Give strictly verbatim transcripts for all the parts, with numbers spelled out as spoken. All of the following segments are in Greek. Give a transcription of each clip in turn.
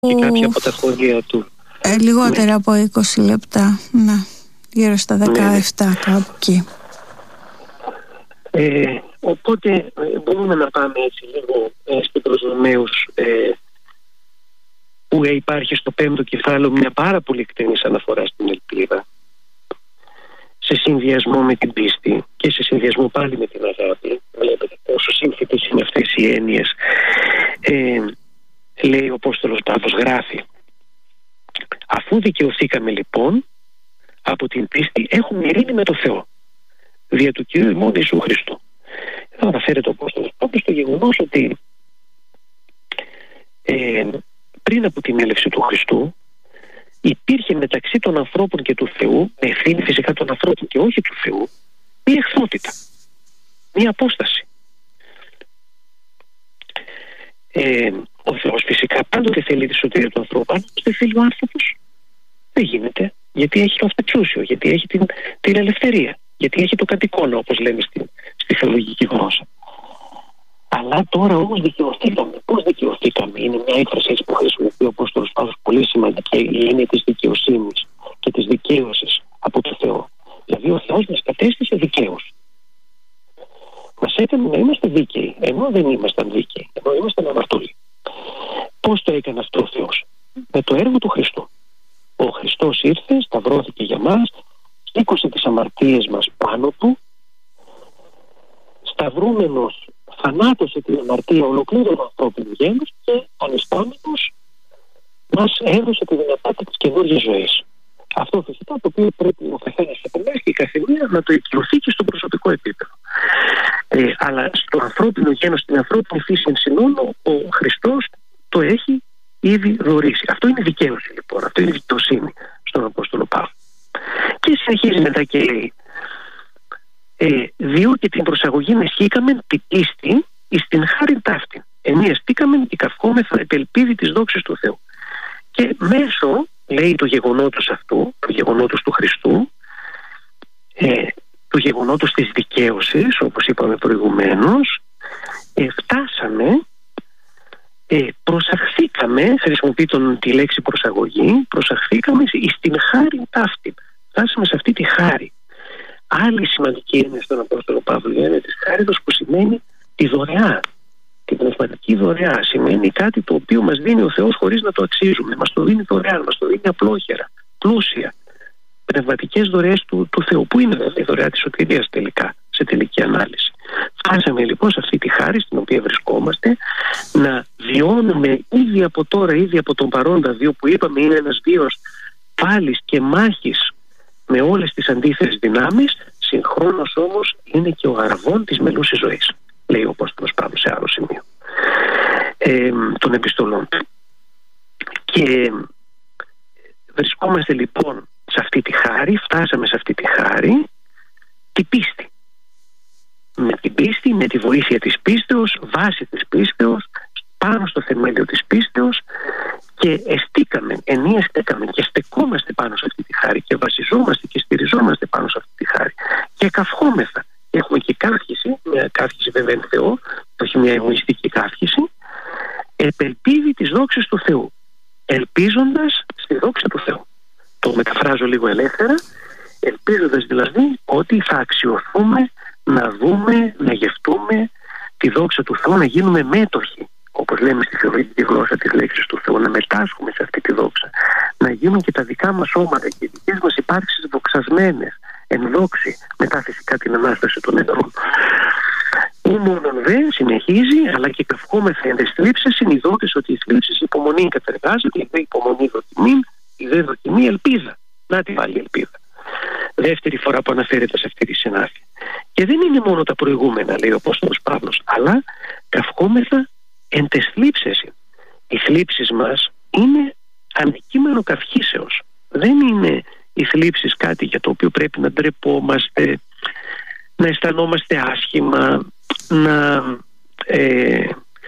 και κάποια από τα σχόλια του. Ε, λιγότερα ναι. από είκοσι λεπτά, ναι. Γύρω στα δεκαεπτά, ναι. κάπου εκεί. Ε, οπότε ε, μπορούμε να πάμε έτσι λίγο ε, στην προς Ρωμαίους, ε, που ε, υπάρχει στο πέμπτο κεφάλαιο μια πάρα πολύ εκτενής αναφορά στην ελπίδα, σε συνδυασμό με την πίστη και σε συνδυασμό πάλι με την αγάπη. Βλέπετε πόσο σύνθετες είναι αυτές οι έννοιες. Ε, λέει ο Απόστολος Παύλος, γράφει: αφού δικαιωθήκαμε λοιπόν από την πίστη, έχουμε ειρήνη με το Θεό δια του Κυρίου ημών Ιησού Χριστού. Εδώ αναφέρεται ο Απόστολος Παύλος στο γεγονός ότι ε, πριν από την έλευση του Χριστού υπήρχε μεταξύ των ανθρώπων και του Θεού, με ευθύνη φυσικά των ανθρώπων και όχι του Θεού, μια εχθρότητα, μια απόσταση. Ε, ο Θεός φυσικά πάντοτε θέλει τη σωτηρία του ανθρώπου, αν δεν θέλει ο άνθρωπος δεν γίνεται, γιατί έχει το αυτεξούσιο, γιατί έχει την, την ελευθερία, γιατί έχει το κατοικώνα, όπως λέμε στη, στη θεολογική γλώσσα. Αλλά τώρα όμως δικαιωθήκαμε. Πώς δικαιωθήκαμε? Είναι μια έκφραση που χρησιμοποιεί ο Απόστολος Παύλος, πολύ σημαντική, η έννοια της δικαιοσύνης και της δικαίωσης από το Θεό. Δηλαδή ο Θεός μας κατέστησε δικαίους. Μας έκανε να είμαστε δίκαιοι, ενώ δεν ήμασταν δίκαιοι, ενώ ήμασταν αμαρτωλοί. Πώς το έκανε αυτό ο Θεός? Με το έργο του Χριστού. Ο Χριστός ήρθε, σταυρώθηκε για μας, σήκωσε τις αμαρτίες μας πάνω του, σταυρούμενος θανάτωσε την αμαρτία ολοκλήρωνο ανθρώπινου γένους και ανιστάμενος μας έδωσε τη δυνατότητα της καινούργιας ζωής. Αυτό φυσικά το οποίο πρέπει ο καθένας από εμάς και η καθεμία να το οικειωθεί και στο προσωπικό επίπεδο. Ε, αλλά στο ανθρώπινο γένος, στην ανθρώπινη φύση εν συνόλο, ο Χριστός το έχει ήδη δωρήσει. Αυτό είναι δικαίωση λοιπόν, αυτό είναι δικαιοσύνη στον Απόστολο Παύλο. Και συνεχίζει μετά και λέει: Ε, διό και την προσαγωγή εσχήκαμεν την πίστη εις την χάριν ταύτην. Ενιαστήκαμεν και καυχόμεθα επελπίδη της δόξης του Θεού. Και μέσω, λέει, το γεγονότος αυτού, το γεγονότος του Χριστού, ε, το γεγονότος της δικαίωσης, όπως είπαμε προηγουμένως, ε, φτάσαμε, ε, προσαχθήκαμε, χρησιμοποιεί τον, τη λέξη προσαγωγή, προσαχθήκαμε εις την χάριν ταύτην. Φτάσαμε σε αυτή τη χάρη. Άλλη σημαντική έννοια στον Απόστολο Παύλο, η έννοια της χάριτος, που σημαίνει τη δωρεά, την πνευματική δωρεά. Σημαίνει κάτι το οποίο μας δίνει ο Θεός χωρίς να το αξίζουμε. Μας το δίνει δωρεάν, μας το δίνει απλόχερα, πλούσια. Πνευματικές δωρεές του, του Θεού. Πού είναι βέβαια η δωρεά της σωτηρίας τελικά, σε τελική ανάλυση? Φτάσαμε λοιπόν σε αυτή τη χάρη στην οποία βρισκόμαστε, να βιώνουμε ήδη από τώρα, ήδη από τον παρόντα βίο, που είπαμε είναι ένας βίος πάλης και μάχης με όλες τις αντίθετες δυνάμεις, συγχρόνως όμως είναι και ο αραβών της μελούσης ζωής, λέει ο Απόστολος Παύλος σε άλλο σημείο ε, των επιστολών του. Και βρισκόμαστε λοιπόν σε αυτή τη χάρη, φτάσαμε σε αυτή τη χάρη, την πίστη. Με την πίστη, με τη βοήθεια της πίστεως, βάση της πίστεως, πάνω στο θεμέλιο της πίστεως, και εστίκαμε, ενιαστήκαμε και στεκόμαστε πάνω σε αυτή τη χάρη και βασιζόμαστε και στηριζόμαστε πάνω σε αυτή τη χάρη και καυχόμεθα. Έχουμε και καύχηση, μια καύχηση βέβαια εν Θεό, όχι μια εγωιστική καύχηση, επελπίδη της δόξης του Θεού, ελπίζοντας στη δόξα του Θεού. Το μεταφράζω λίγο ελεύθερα, ελπίζοντας δηλαδή ότι θα αξιωθούμε να δούμε, να γευτούμε τη δόξα του Θεού, να γίνουμε μέτοχοι, όπως λέμε στη θεολογική γλώσσα της λέξης του Θεού, να μετάσχουμε σε αυτή τη δόξα, να γίνουν και τα δικά μας σώματα και οι δικές μας υπάρξεις δοξασμένες εν δόξη, μετά φυσικά την Ανάσταση των νεκρών. Ού μόνον δε, συνεχίζει, αλλά και καυχόμεθα εν τες θλίψεις, συνειδότης ότι οι θλίψεις υπομονή κατεργάζεται, η δε υπομονή δοκιμή, η δε δοκιμή ελπίδα. Να τη βάλει ελπίδα. Δεύτερη φορά που αναφέρεται σε αυτή τη συνάφεια. Και δεν είναι μόνο τα προηγούμενα, λέει ο Απόστολος Παύλος, αλλά καυχόμεθα εν τες θλίψεις. Οι θλίψεις μας είναι αντικείμενο καυχήσεως. Δεν είναι οι θλίψεις κάτι για το οποίο πρέπει να ντρεπόμαστε, να αισθανόμαστε άσχημα, να ε,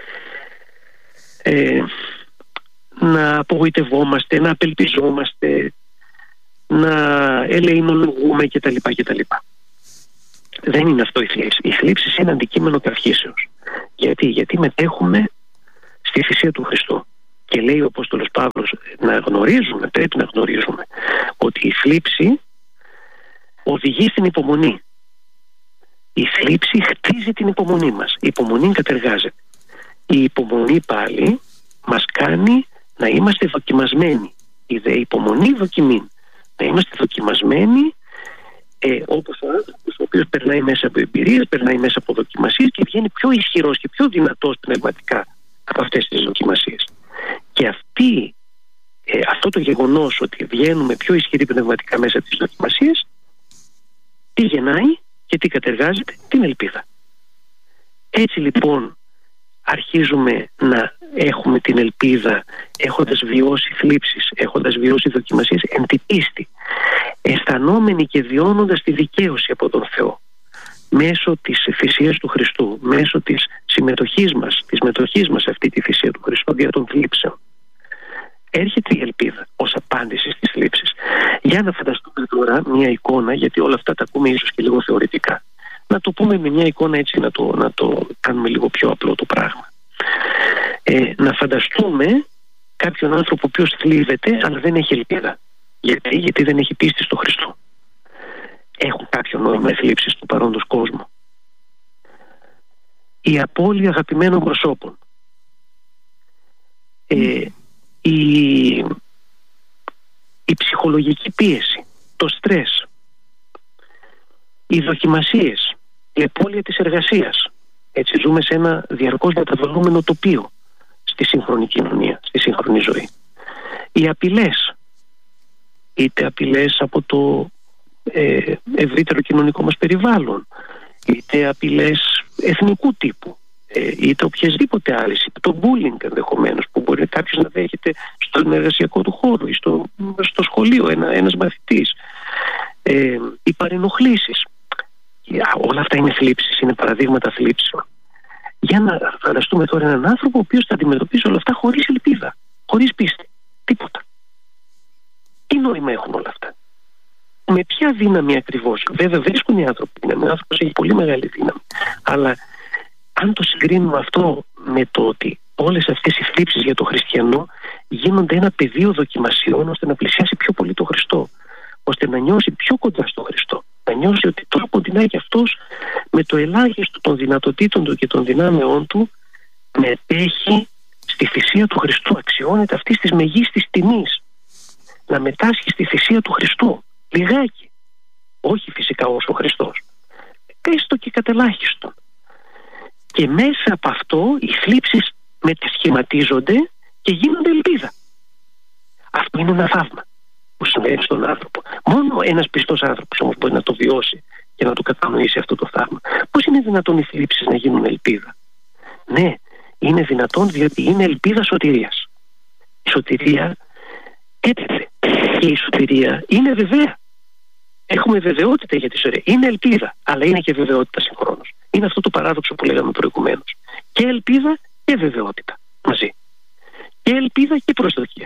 ε, να απογοητευόμαστε, να απελπιζόμαστε, να ελεηνολογούμε κτλ. κτλ. Δεν είναι αυτό η θλίψη. Η θλίψη είναι αντικείμενο καυχήσεως. Γιατί, Γιατί μετέχουμε στη θυσία του Χριστού. Και λέει ο Απόστολος Παύλος να γνωρίζουμε, πρέπει να γνωρίζουμε ότι η θλίψη οδηγεί στην υπομονή. Η θλίψη χτίζει την υπομονή μας. Η υπομονή κατεργάζεται. Η υπομονή πάλι μας κάνει να είμαστε δοκιμασμένοι. Η δε υπομονή δοκιμή. Να είμαστε δοκιμασμένοι ε, όπως ο άνθρωπος ο οποίος περνάει μέσα από εμπειρίες, περνάει μέσα από δοκιμασίες και βγαίνει πιο ισχυρός και πιο δυνατός πνευματικά από αυτές τις δοκιμασίες. Και αυτή, ε, αυτό το γεγονός ότι βγαίνουμε πιο ισχυροί πνευματικά μέσα από τις δοκιμασίες, τι γεννάει και τι κατεργάζεται? Την ελπίδα. Έτσι λοιπόν αρχίζουμε να έχουμε την ελπίδα έχοντας βιώσει θλίψεις, έχοντας βιώσει δοκιμασίες εν τη πίστη, αισθανόμενοι και βιώνοντας τη δικαίωση από τον Θεό μέσω της θυσίας του Χριστού, μέσω της συμμετοχής μας, της μετοχής μας σε αυτή τη θυσία του Χριστού δια των θλίψεων. Έρχεται η ελπίδα ως απάντηση στις θλίψεις. Για να φανταστούμε τώρα μια εικόνα, γιατί όλα αυτά τα ακούμε ίσως και λίγο θεωρητικά. Να το πούμε με μια εικόνα έτσι, να το, να το κάνουμε λίγο πιο απλό το πράγμα. Ε, να φανταστούμε κάποιον άνθρωπο ο οποίος θλίβεται αλλά δεν έχει ελπίδα. Γιατί, γιατί δεν έχει πίστη στο Χριστό. Έχουν κάποιο νόημα οι θλίψεις του παρόντος κόσμου. Η απώλεια αγαπημένων προσώπων. Ε, η, η ψυχολογική πίεση, το στρες, οι δοκιμασίες, η απώλεια της εργασίας. Έτσι ζούμε σε ένα διαρκώς μεταβαλλόμενο τοπίο στη σύγχρονη κοινωνία, στη σύγχρονη ζωή. Οι απειλές, είτε απειλές από το ε, ευρύτερο κοινωνικό μας περιβάλλον, είτε απειλές εθνικού τύπου, ε, είτε οποιασδήποτε άλλες, είτε το bullying ενδεχομένως που μπορεί κάποιος να δέχεται στον εργασιακό του χώρο ή στο, στο σχολείο, ένα, ένας μαθητής, ε, οι παρενοχλήσεις. Όλα αυτά είναι θλίψεις, είναι παραδείγματα θλίψεων. Για να φανταστούμε τώρα έναν άνθρωπο ο οποίος θα αντιμετωπίσει όλα αυτά χωρίς ελπίδα, χωρίς πίστη, τίποτα. Τι νόημα έχουν όλα αυτά? Με ποια δύναμη ακριβώς? Βέβαια βρίσκουν οι άνθρωποι δύναμη, ο άνθρωπος έχει πολύ μεγάλη δύναμη, αλλά αν το συγκρίνουμε αυτό με το ότι όλες αυτές οι θλίψεις για τον χριστιανό γίνονται ένα πεδίο δοκιμασιών ώστε να πλησιάσει πιο πολύ τον Χριστό, ώστε να νιώσει πιο κοντά στον Χριστό, να νιώσει ότι τώρα κοντινάει και αυτός με το ελάχιστο των δυνατοτήτων του και των δυνάμεών του μετέχει στη θυσία του Χριστού, αξιώνεται αυτής της μεγίστης τιμής να μετάσχει στη θυσία του Χριστού λιγάκι, όχι φυσικά όσο ο Χριστός, έστω και κατελάχιστον. Και μέσα από αυτό οι θλίψεις μετασχηματίζονται και γίνονται ελπίδα. Αυτό είναι ένα θαύμα που συμβαίνει στον άνθρωπο. Μόνο ένας πιστός άνθρωπος όμως μπορεί να το βιώσει και να το κατανοήσει αυτό το θαύμα. Πώς είναι δυνατόν οι θλίψεις να γίνουν ελπίδα? Ναι, είναι δυνατόν διότι είναι ελπίδα σωτηρίας. Η σωτηρία έπεται και η σωτηρία είναι βεβαία. Έχουμε βεβαιότητα για τη σωτηρία. Είναι ελπίδα, αλλά είναι και βεβαιότητα συγχρόνως. Είναι αυτό το παράδοξο που λέγαμε προηγουμένως. Και ελπίδα και βεβαιότητα μαζί. Και ελπίδα και προσδοκία.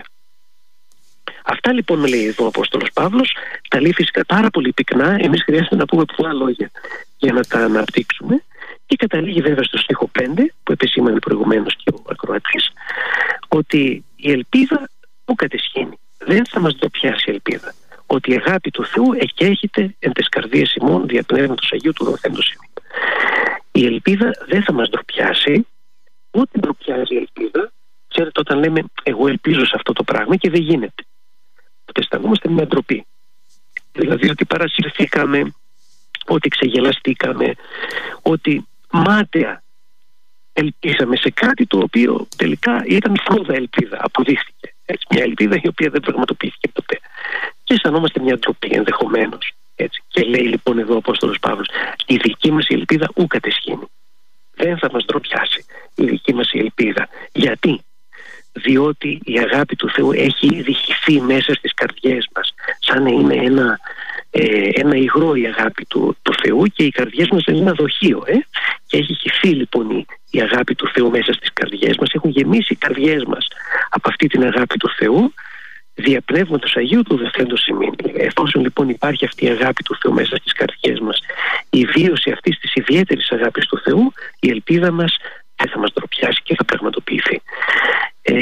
Αυτά λοιπόν λέει εδώ ο Απόστολος Παύλος, τα λέει φυσικά πάρα πολύ πυκνά, εμείς χρειάζεται να πούμε πολλά λόγια για να τα αναπτύξουμε, και καταλήγει βέβαια στο στίχο πέντε που επεσήμανε προηγουμένως και ο ακροατής, ότι η ελπίδα που κατεσχύνει, δεν θα μας ντροπιάσει η ελπίδα, ότι η αγάπη του Θεού εκέχεται εν τες καρδίες ημών δια Πνεύματος Αγίου του δοθέντος ημών. Η ελπίδα δεν θα μας ντροπιάσει, ούτε ντροπιάζει η ελπίδα. Ξέρετε, όταν λέμε εγώ ελπίζω σε αυτό το πράγμα και δεν γίνεται, τότε αισθανόμαστε μια ντροπή. Δηλαδή ότι παρασυρθήκαμε, ότι ξεγελαστήκαμε, ότι μάταια ελπίσαμε σε κάτι το οποίο τελικά ήταν φρούδα ελπίδα, αποδείχθηκε. Έτσι, μια ελπίδα η οποία δεν πραγματοποιήθηκε ποτέ. Και αισθανόμαστε μια ντροπή ενδεχομένως. Έτσι. Και λέει λοιπόν εδώ ο Απόστολος Παύλος, η δική μας ελπίδα ου κατεσχύνει. Δεν θα μας ντροπιάσει η δική μας ελπίδα. Γιατί? Διότι η αγάπη του Θεού έχει ήδη χυθεί μέσα στις καρδιές μας, σαν να είναι ένα, ε, ένα υγρό η αγάπη του, του Θεού, και οι καρδιές μας είναι ένα δοχείο, ε? Και έχει χυθεί λοιπόν η, η αγάπη του Θεού μέσα στις καρδιές μας, έχουν γεμίσει οι καρδιές μας από αυτή την αγάπη του Θεού δια Πνεύματος Αγίου του δοθέντος ημών. Εφόσον λοιπόν υπάρχει αυτή η αγάπη του Θεού μέσα στις καρδιές μας, η βίωση αυτής της ιδιαίτερης αγάπης του Θεού, η ελπίδα μας δεν θα μας ντροπιάσει και θα πραγματοποιηθεί. Ε,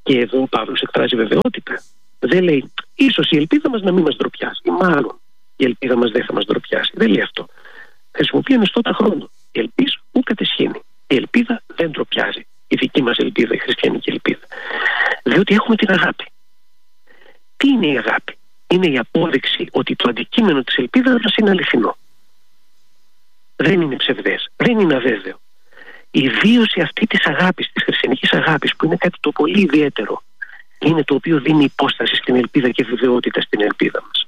Και εδώ ο Παύλος εκφράζει βεβαιότητα. Δεν λέει ίσως η ελπίδα μας να μην μας ντροπιάσει, ή μάλλον η ελπίδα μας δεν θα μας ντροπιάσει. Δεν λέει αυτό. Χρησιμοποιεί ανεστώτα χρόνο. Η ελπίς ου κατεσχύνει. Η ελπίδα δεν ντροπιάζει. Η δική μας ελπίδα, η χριστιανική ελπίδα. Διότι έχουμε την αγάπη. Τι είναι η αγάπη? Είναι η απόδειξη ότι το αντικείμενο της ελπίδας μας είναι αληθινό. Δεν είναι ψευδές, δεν είναι αβέβαιο. Η βίωση αυτή της αγάπης, της χριστιανικής αγάπης, που είναι κάτι το πολύ ιδιαίτερο, είναι το οποίο δίνει υπόσταση στην ελπίδα και βεβαιότητα στην ελπίδα μας.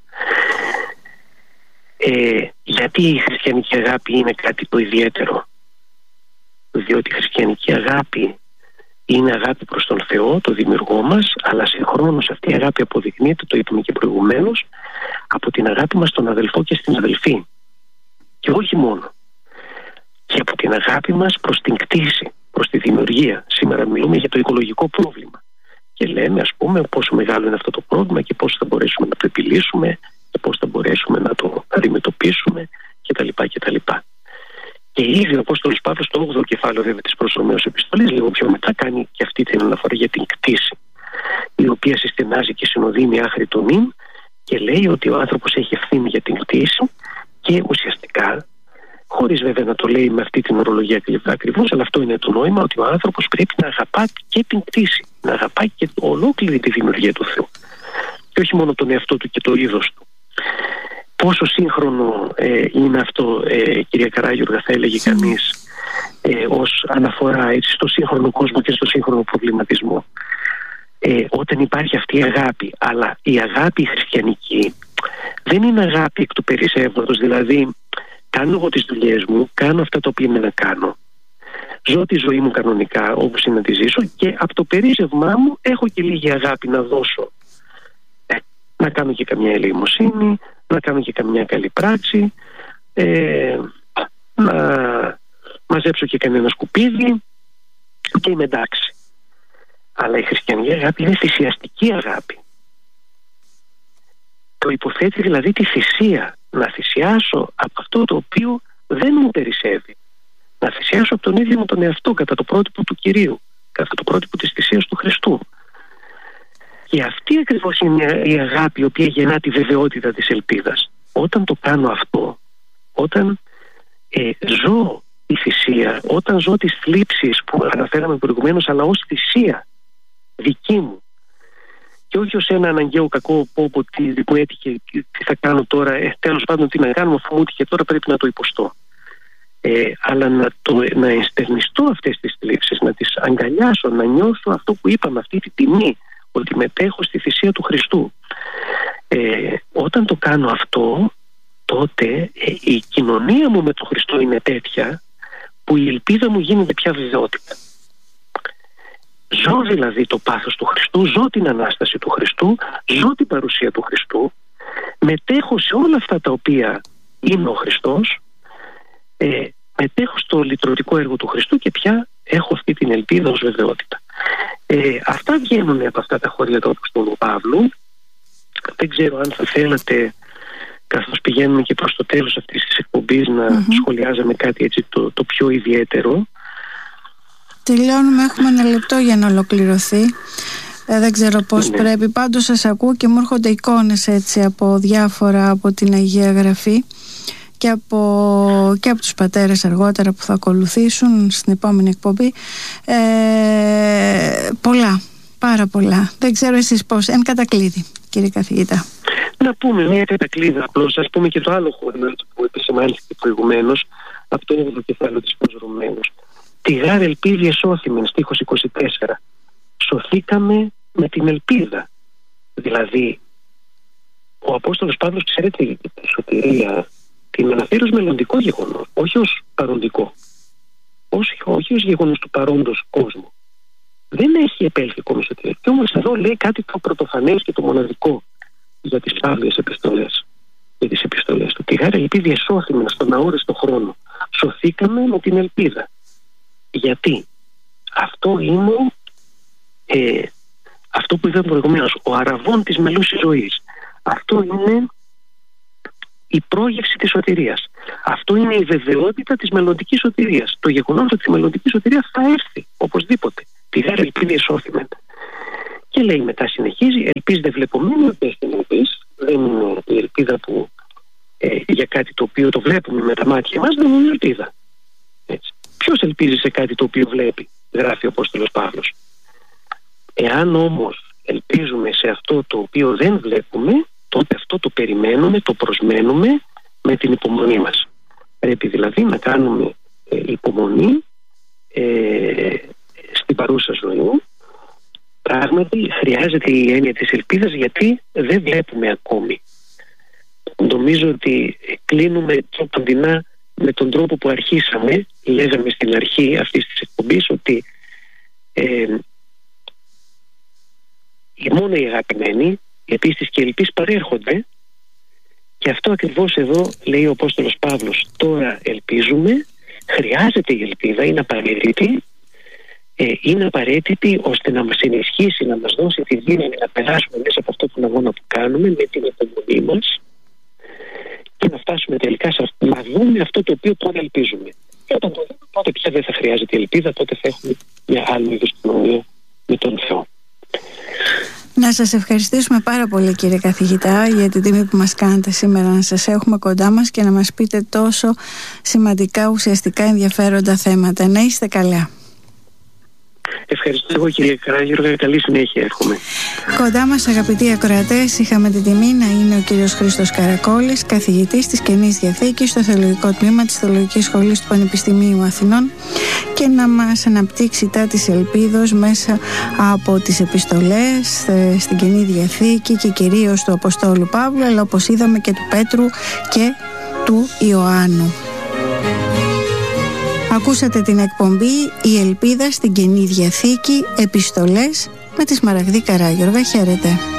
Ε, γιατί η χριστιανική αγάπη είναι κάτι το ιδιαίτερο? Διότι η χριστιανική αγάπη είναι αγάπη προς τον Θεό, το δημιουργό μας, αλλά συγχρόνως αυτή η αγάπη αποδεικνύεται, το είπαμε και προηγουμένως, από την αγάπη μας στον αδελφό και στην αδελφή. Και όχι μόνο. Και από την αγάπη μας προς την κτήση, προς τη δημιουργία. Σήμερα μιλούμε για το οικολογικό πρόβλημα. Και λέμε, ας πούμε, πόσο μεγάλο είναι αυτό το πρόβλημα και πώς θα μπορέσουμε να το επιλύσουμε και πώς θα μπορέσουμε να το αντιμετωπίσουμε κτλ. κτλ. Και ήδη ο Απόστολος Παύλος, στο όγδοο κεφάλαιο βέβαια της προς Ρωμαίους επιστολής, λίγο πιο μετά, κάνει και αυτή την αναφορά για την κτήση, η οποία συστηνάζει και συνοδύνει άχρη τον ίν, και λέει ότι ο άνθρωπος έχει ευθύνη για την κτήση και ουσιαστικά, χωρίς βέβαια να το λέει με αυτή την ορολογία ακριβώς, αλλά αυτό είναι το νόημα, ότι ο άνθρωπος πρέπει να αγαπά και την κτήση, να αγαπάει και ολόκληρη τη δημιουργία του Θεού. Και όχι μόνο τον εαυτό του και το είδος του. Πόσο σύγχρονο ε, είναι αυτό, ε, κυρία Καράγιουργα, θα έλεγε κανείς, ε, ως αναφορά έτσι, στο σύγχρονο κόσμο και στο σύγχρονο προβληματισμό. Ε, όταν υπάρχει αυτή η αγάπη, αλλά η αγάπη η χριστιανική δεν είναι αγάπη εκ του περισσεύματος, δηλαδή κάνω εγώ τις δουλειές μου, κάνω αυτά τα οποία είναι να κάνω, ζω τη ζωή μου κανονικά όπως είναι να τη ζήσω, και από το περίσσευμά μου έχω και λίγη αγάπη να δώσω. Ε, να κάνω και καμιά ελεημοσύνη, να κάνω και καμιά καλή πράξη, ε, να μαζέψω και κανένα σκουπίδι και είμαι εντάξει. Αλλά η χριστιανική αγάπη είναι θυσιαστική αγάπη. Το υποθέτει δηλαδή τη θυσία, να θυσιάσω από αυτό το οποίο δεν μου περισσεύει, να θυσιάσω από τον ίδιο μου τον εαυτό κατά το πρότυπο του Κυρίου, κατά το πρότυπο της θυσίας του Χριστού. Και αυτή ακριβώς είναι η αγάπη η οποία γεννά τη βεβαιότητα της ελπίδας. Όταν το κάνω αυτό, όταν ε, ζω τη θυσία, όταν ζω τις θλίψεις που αναφέραμε προηγουμένως, αλλά ως θυσία δική μου, και όχι ως ένα αναγκαίο κακό που πω, τι μου έτυχε, τι θα κάνω τώρα, ε, τέλος πάντων τι να κάνω, αφού μου έτυχε τώρα πρέπει να το υποστώ. Ε, αλλά να, το, να ενστερνιστώ αυτές τις θλίψεις, να τις αγκαλιάσω, να νιώσω αυτό που είπαμε, αυτή τη τιμή, ότι μετέχω στη θυσία του Χριστού. Ε, όταν το κάνω αυτό, τότε ε, η κοινωνία μου με τον Χριστό είναι τέτοια που η ελπίδα μου γίνεται πια βεβαιότητα. Ζω δηλαδή το πάθος του Χριστού, ζω την Ανάσταση του Χριστού, ζω την παρουσία του Χριστού, μετέχω σε όλα αυτά τα οποία είναι ο Χριστός, ε, μετέχω στο λυτρωτικό έργο του Χριστού και πια έχω αυτή την ελπίδα ως βεβαιότητα. Ε, αυτά βγαίνουν από αυτά τα χωρία του Απόστολου Παύλου. Δεν ξέρω αν θα θέλατε, καθώς πηγαίνουμε και προς το τέλος αυτής της εκπομπής, να mm-hmm. σχολιάζαμε κάτι έτσι το, το πιο ιδιαίτερο. Τελειώνουμε, έχουμε ένα λεπτό για να ολοκληρωθεί. Ε, δεν ξέρω πώς ναι. πρέπει. Πάντως σας ακούω και μου έρχονται εικόνες έτσι από διάφορα από την Αγία Γραφή και από, και από τους πατέρες αργότερα που θα ακολουθήσουν στην επόμενη εκπομπή. Ε, πολλά, πάρα πολλά. Δεν ξέρω εσείς πώς. Εν κατακλείδη, κύριε καθηγητά. Να πούμε μια κατακλείδα απλώς, ας πούμε και το άλλο χώρο που επισημάνθηκε προηγουμένως από το έβδομο κεφάλαιο της προς Ρωμαίους. Τη γάρ ελπίδη εσώθημεν, στίχος είκοσι τέσσερα. Σωθήκαμε με την ελπίδα. Δηλαδή, ο Απόστολος Παύλος, ξέρετε, τη σωτηρία την αναφέρει ως μελλοντικό γεγονός, όχι ως παροντικό. Όχι, όχι ως γεγονός του παρόντος κόσμου. Δεν έχει επέλθει ακόμη η σωτηρία. Και όμως εδώ λέει κάτι το πρωτοφανές και το μοναδικό για τις Παύλιες επιστολές. Για τις επιστολές του. Τη γάρ ελπίδη εσώθημεν στον αόριστο χρόνο. Σωθήκαμε με την ελπίδα. Γιατί αυτό είναι ε, αυτό που είδαμε προηγουμένως, ο αραβών της μελούσης ζωής. Αυτό είναι η πρόγευση της σωτηρίας. Αυτό είναι η βεβαιότητα της μελλοντικής σωτηρίας. Το γεγονός ότι η μελλοντική σωτηρία θα έρθει οπωσδήποτε. Τη γάρ ελπίδη εσώθημεν. Και λέει μετά, συνεχίζει, ελπίς δεν βλέπω μήνυμα, πες την ελπίς. Δεν είναι η ελπίδα που ε, για κάτι το οποίο το βλέπουμε με τα μάτια μας, δεν είναι ελπίδα. Έτσι. Ποιος ελπίζει σε κάτι το οποίο βλέπει, γράφει ο Απόστολος Παύλος. Εάν όμως ελπίζουμε σε αυτό το οποίο δεν βλέπουμε, τότε αυτό το περιμένουμε, το προσμένουμε με την υπομονή μας. Πρέπει δηλαδή να κάνουμε ε, υπομονή ε, στην παρούσα ζωή. Πράγματι χρειάζεται η έννοια της ελπίδας, γιατί δεν βλέπουμε ακόμη. Νομίζω ότι κλείνουμε τροπαντινά με τον τρόπο που αρχίσαμε. Λέγαμε στην αρχή αυτής της εκπομπής ότι ε, μόνο οι αγαπημένοι, οι πίστης και οι ελπίς παρέρχονται, και αυτό ακριβώς εδώ λέει ο Απόστολος Παύλος. Τώρα ελπίζουμε, χρειάζεται η ελπίδα, είναι απαραίτητη, ε, είναι απαραίτητη ώστε να μας ενισχύσει, να μας δώσει τη δύναμη να περάσουμε μέσα από αυτό τον αγώνα που κάνουμε με την υπομονή μας και να φτάσουμε τελικά σε αυτό, να δούμε αυτό το οποίο τώρα ελπίζουμε. Και όταν το δούμε, τότε πια δεν θα χρειάζεται η ελπίδα, τότε θα έχουμε μια άλλη είδους κοινωνία με τον Θεό. Να σας ευχαριστήσουμε πάρα πολύ, κύριε καθηγητά, για την τιμή που μας κάνετε σήμερα να σας έχουμε κοντά μας και να μας πείτε τόσο σημαντικά, ουσιαστικά ενδιαφέροντα θέματα. Να είστε καλά. Ευχαριστώ εγώ, κύριε Καράγιοργα, καλή συνέχεια εύχομαι. Κοντά μας, αγαπητοί ακροατές, είχαμε την τιμή να είναι ο κύριος Χρήστος Καρακόλης, καθηγητής της Καινής Διαθήκης στο Θεολογικό Τμήμα της Θεολογικής Σχολής του Πανεπιστημίου Αθηνών, και να μας αναπτύξει τα της ελπίδος μέσα από τις επιστολές στην Καινή Διαθήκη και κυρίως του Αποστόλου Παύλου, αλλά όπως είδαμε και του Πέτρου και του Ιωάννου. Ακούσατε την εκπομπή «Η Ελπίδα στην Καινή Διαθήκη, επιστολές» με τη Σμαραγδή Καράγιοργα. Χαίρετε.